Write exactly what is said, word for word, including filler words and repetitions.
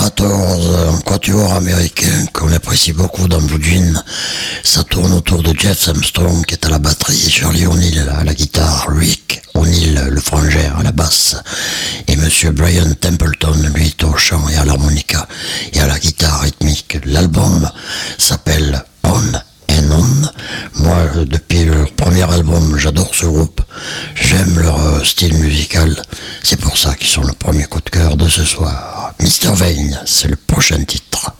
quatorze, un quatuor américain qu'on apprécie beaucoup dans Blue Jean. Ça tourne autour de Jeff Armstrong qui est à la batterie, Charlie O'Neill à la guitare, Rick O'Neill le frangin à la basse et Monsieur Brian Templeton lui est au chant et à l'harmonica et à la guitare rythmique. L'album s'appelle On and On. Moi, depuis leur premier album, j'adore ce groupe. J'aime leur euh, style musical. C'est pour ça qu'ils sont le premier coup de cœur de ce soir. mister Vane, c'est le prochain titre.